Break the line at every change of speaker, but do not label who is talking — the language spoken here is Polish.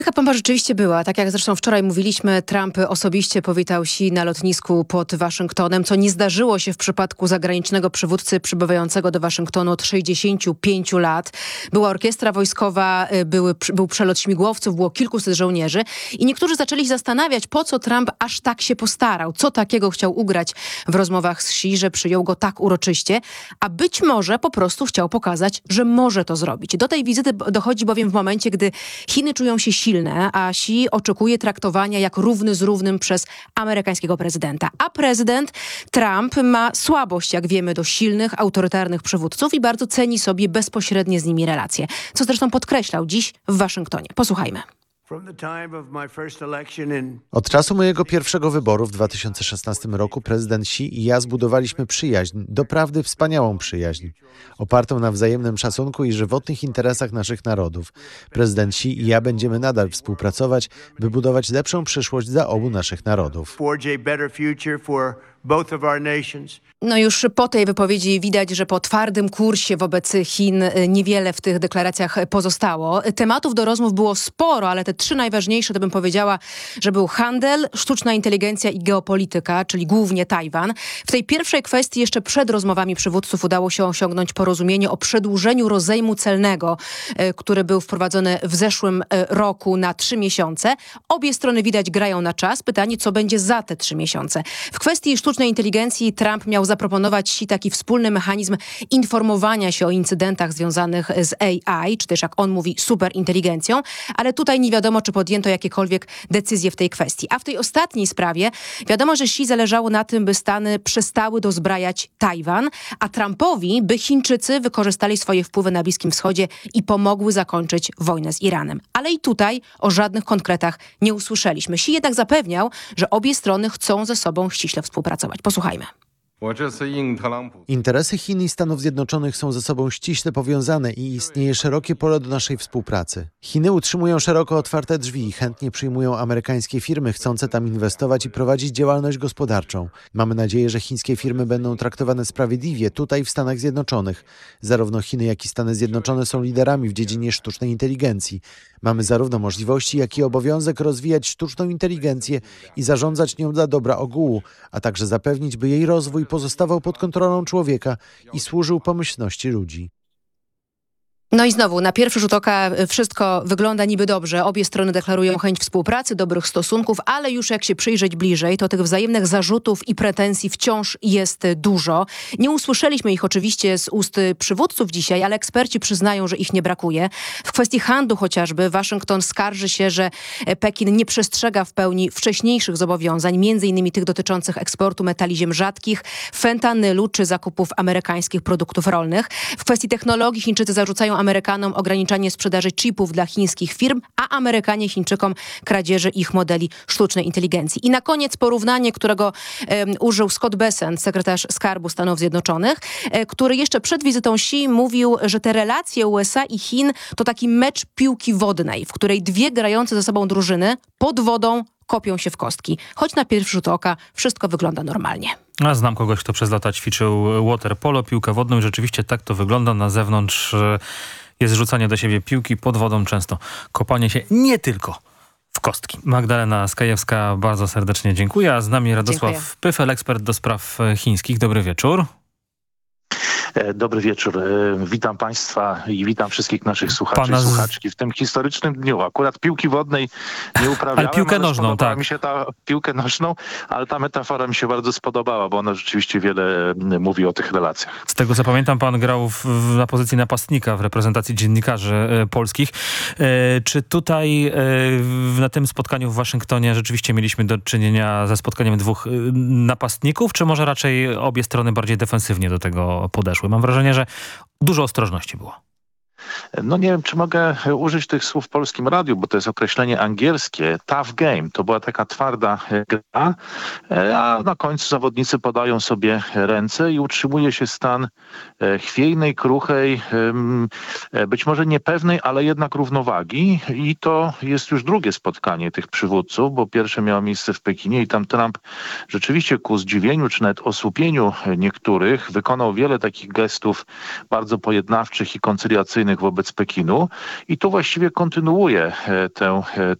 Taka pompa rzeczywiście była. Tak jak zresztą wczoraj mówiliśmy, Trump osobiście powitał Xi na lotnisku pod Waszyngtonem, co nie zdarzyło się w przypadku zagranicznego przywódcy przybywającego do Waszyngtonu od 65 lat. Była orkiestra wojskowa, był przelot śmigłowców, było kilkuset żołnierzy i niektórzy zaczęli się zastanawiać, po co Trump aż tak się postarał, co takiego chciał ugrać w rozmowach z Xi, że przyjął go tak uroczyście, a być może po prostu chciał pokazać, że może to zrobić. Do tej wizyty dochodzi bowiem w momencie, gdy Chiny czują się silne, a Xi oczekuje traktowania jak równy z równym przez amerykańskiego prezydenta. A prezydent Trump ma słabość, jak wiemy, do silnych, autorytarnych przywódców i bardzo ceni sobie bezpośrednie z nimi relacje, co zresztą podkreślał dziś w Waszyngtonie. Posłuchajmy.
Od czasu mojego pierwszego wyboru w 2016 roku prezydent Xi i ja zbudowaliśmy przyjaźń, doprawdy wspaniałą przyjaźń, opartą na wzajemnym szacunku i żywotnych interesach naszych narodów. Prezydent Xi i ja będziemy nadal współpracować, by budować lepszą przyszłość dla obu naszych narodów.
No już po tej wypowiedzi widać, że po twardym kursie wobec Chin niewiele w tych deklaracjach pozostało. Tematów do rozmów było sporo, ale te trzy najważniejsze to bym powiedziała, że był handel, sztuczna inteligencja i geopolityka, czyli głównie Tajwan. W tej pierwszej kwestii jeszcze przed rozmowami przywódców udało się osiągnąć porozumienie o przedłużeniu rozejmu celnego, który był wprowadzony w zeszłym roku na 3 miesiące. Obie strony widać grają na czas. Pytanie, co będzie za te 3 miesiące. W kwestii sztucznej inteligencji Trump miał zaproponować Xi taki wspólny mechanizm informowania się o incydentach związanych z AI, czy też jak on mówi superinteligencją, ale tutaj nie wiadomo, czy podjęto jakiekolwiek decyzje w tej kwestii. A w tej ostatniej sprawie wiadomo, że Xi zależało na tym, by Stany przestały dozbrajać Tajwan, a Trumpowi, by Chińczycy wykorzystali swoje wpływy na Bliskim Wschodzie i pomogły zakończyć wojnę z Iranem. Ale i tutaj o żadnych konkretach nie usłyszeliśmy. Xi jednak zapewniał, że obie strony chcą ze sobą ściśle współpracować. Posłuchajmy.
Interesy Chin i Stanów Zjednoczonych są ze sobą ściśle powiązane i istnieje szerokie pole do naszej współpracy. Chiny utrzymują szeroko otwarte drzwi i chętnie przyjmują amerykańskie firmy chcące tam inwestować i prowadzić działalność gospodarczą. Mamy nadzieję, że chińskie firmy będą traktowane sprawiedliwie tutaj w Stanach Zjednoczonych. Zarówno Chiny, jak i Stany Zjednoczone są liderami w dziedzinie sztucznej inteligencji. Mamy zarówno możliwości, jak i obowiązek rozwijać sztuczną inteligencję i zarządzać nią dla dobra ogółu, a także zapewnić, by jej rozwój pozostawał pod kontrolą człowieka i służył pomyślności ludzi.
No i znowu, na pierwszy rzut oka wszystko wygląda niby dobrze. Obie strony deklarują chęć współpracy, dobrych stosunków, ale już jak się przyjrzeć bliżej, to tych wzajemnych zarzutów i pretensji wciąż jest dużo. Nie usłyszeliśmy ich oczywiście z ust przywódców dzisiaj, ale eksperci przyznają, że ich nie brakuje. W kwestii handlu chociażby Waszyngton skarży się, że Pekin nie przestrzega w pełni wcześniejszych zobowiązań, między innymi tych dotyczących eksportu metali ziem rzadkich, fentanylu czy zakupów amerykańskich produktów rolnych. W kwestii technologii Chińczycy zarzucają Amerykanom ograniczanie sprzedaży chipów dla chińskich firm, a Amerykanie Chińczykom kradzieży ich modeli sztucznej inteligencji. I na koniec porównanie, którego użył Scott Bessent, sekretarz Skarbu Stanów Zjednoczonych, który jeszcze przed wizytą Xi mówił, że te relacje USA i Chin to taki mecz piłki wodnej, w której dwie grające ze sobą drużyny pod wodą kopią się w kostki. Choć na pierwszy rzut oka wszystko wygląda normalnie.
A znam kogoś, kto przez lata ćwiczył water polo, piłkę wodną i rzeczywiście tak to wygląda. Na zewnątrz jest rzucanie do siebie piłki, pod wodą często kopanie się nie tylko w kostki. Magdalena Skajewska, bardzo serdecznie dziękuję. A z nami Radosław Pyfel, ekspert do spraw chińskich. Dobry wieczór.
Dobry wieczór. Witam Państwa i witam wszystkich naszych słuchaczy i słuchaczki w tym historycznym dniu. Akurat piłki wodnej nie uprawiałem,
ale piłkę nożną, tak.
Mi się piłkę nożną, ale ta metafora mi się bardzo spodobała, bo ona rzeczywiście wiele mówi o tych relacjach.
Z tego co pamiętam, pan grał na pozycji napastnika w reprezentacji dziennikarzy polskich. Czy tutaj na tym spotkaniu w Waszyngtonie rzeczywiście mieliśmy do czynienia ze spotkaniem dwóch napastników, czy może raczej obie strony bardziej defensywnie do tego podeszły? Mam wrażenie, że dużo ostrożności było.
No nie wiem, czy mogę użyć tych słów w polskim radiu, bo to jest określenie angielskie. Tough game. To była taka twarda gra, a na końcu zawodnicy podają sobie ręce i utrzymuje się stan chwiejnej, kruchej, być może niepewnej, ale jednak równowagi. I to jest już drugie spotkanie tych przywódców, bo pierwsze miało miejsce w Pekinie i tam Trump rzeczywiście ku zdziwieniu, czy nawet osłupieniu niektórych wykonał wiele takich gestów bardzo pojednawczych i koncyliacyjnych sankcyjnych wobec Pekinu i tu właściwie kontynuuje tę